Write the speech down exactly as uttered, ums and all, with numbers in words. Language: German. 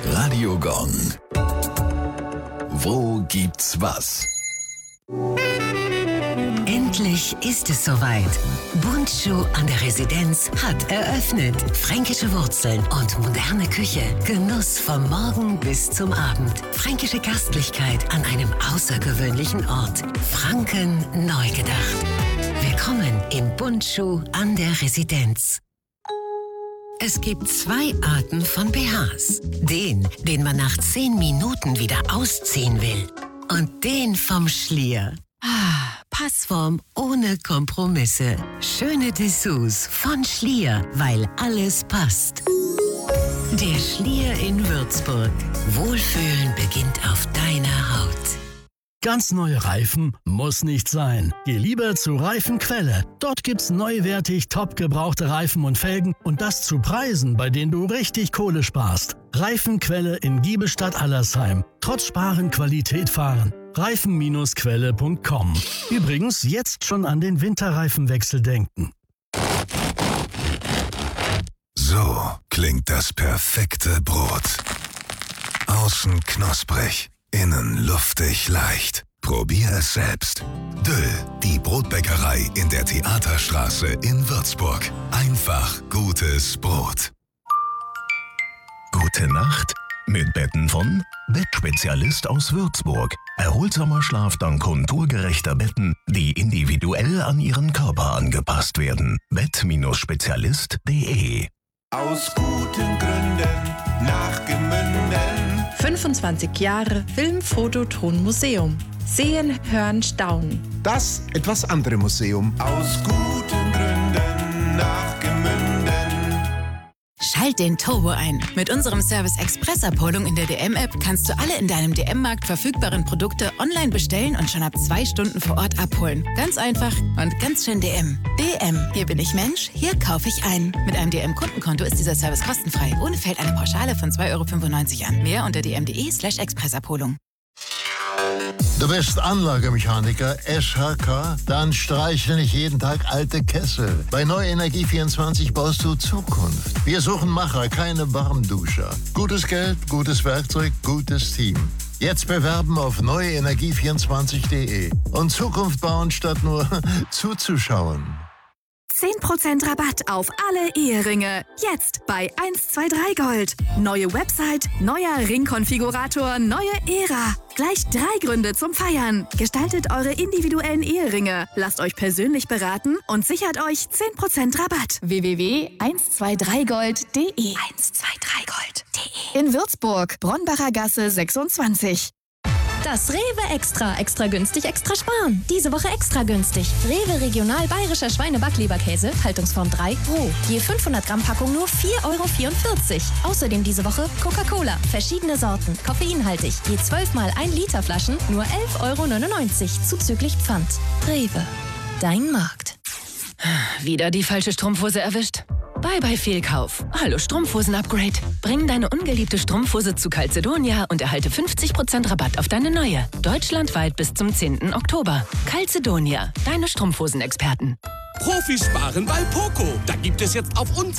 Radio Gong. Wo gibt's was? Endlich ist es soweit. Bundschuh an der Residenz hat eröffnet. Fränkische Wurzeln und moderne Küche. Genuss vom Morgen bis zum Abend. Fränkische Gastlichkeit an einem außergewöhnlichen Ort. Franken neu gedacht. Willkommen im Bundschuh an der Residenz. Es gibt zwei Arten von B Hs. Den, den man nach zehn Minuten wieder ausziehen will. Und den vom Schlier. Ah, Passform ohne Kompromisse. Schöne Dessous von Schlier, weil alles passt. Der Schlier in Würzburg. Wohlfühlen beginnt auf deiner Haut. Ganz neue Reifen muss nicht sein. Geh lieber zu Reifenquelle. Dort gibt's neuwertig top gebrauchte Reifen und Felgen und das zu Preisen, bei denen du richtig Kohle sparst. Reifenquelle in Giebelstadt-Allersheim. Trotz Sparen Qualität fahren. Reifen Quelle Punkt com. Übrigens jetzt schon an den Winterreifenwechsel denken. So klingt das perfekte Brot. Außen knusprig, innen luftig leicht. Probier es selbst. Düll, die Brotbäckerei in der Theaterstraße in Würzburg. Einfach gutes Brot. Gute Nacht mit Betten von Bettspezialist aus Würzburg. Erholsamer Schlaf dank konturgerechter Betten, die individuell an Ihren Körper angepasst werden. Bett Spezialist Punkt de. Aus guten Gründen nach Gemünden. fünfundzwanzig Jahre Film, Foto, Ton, Museum. Sehen, hören, staunen. Das etwas andere Museum. Aus guten Gründen nach Gemünden. Schalt den Turbo ein. Mit unserem Service Express-Abholung in der D M-App kannst du alle in deinem D M-Markt verfügbaren Produkte online bestellen und schon ab zwei Stunden vor Ort abholen. Ganz einfach und ganz schön D M. D M, hier bin ich Mensch, hier kaufe ich ein. Mit einem D M-Kundenkonto ist dieser Service kostenfrei. Ohne fällt eine Pauschale von zwei Euro fünfundneunzig an. Mehr unter dm.de slash Expressabholung. Du bist Anlagemechaniker S H K? Dann streichle nicht jeden Tag alte Kessel. Bei Neue Energie vierundzwanzig baust du Zukunft. Wir suchen Macher, keine Warmduscher. Gutes Geld, gutes Werkzeug, gutes Team. Jetzt bewerben auf neue energie vierundzwanzig punkt de und Zukunft bauen, statt nur zuzuschauen. zehn Prozent Rabatt auf alle Eheringe. Jetzt bei eins zwei drei Gold. Neue Website, neuer Ringkonfigurator, neue Ära. Gleich drei Gründe zum Feiern. Gestaltet eure individuellen Eheringe. Lasst euch persönlich beraten und sichert euch zehn Prozent Rabatt. w w w punkt eins zwei drei gold punkt de eins zwei drei gold punkt de In Würzburg, Bronbacher Gasse sechsundzwanzig. Das Rewe Extra. Extra günstig, extra sparen. Diese Woche extra günstig. Rewe Regional Bayerischer Schweine-Backleberkäse, Haltungsform drei, roh. Je fünfhundert Gramm Packung nur vier Euro vierundvierzig. Außerdem diese Woche Coca-Cola. Verschiedene Sorten, koffeinhaltig. Je zwölf mal ein Liter Flaschen nur elf Euro neunundneunzig. Zuzüglich Pfand. Rewe. Dein Markt. Wieder die falsche Strumpfhose erwischt? Bye bye Fehlkauf. Hallo Strumpfhosen-Upgrade. Bring deine ungeliebte Strumpfhose zu Calzedonia und erhalte fünfzig Prozent Rabatt auf deine neue. Deutschlandweit bis zum zehnten Oktober. Calzedonia, deine Strumpfhosen-Experten. Profis sparen bei Poco. Da gibt es jetzt auf uns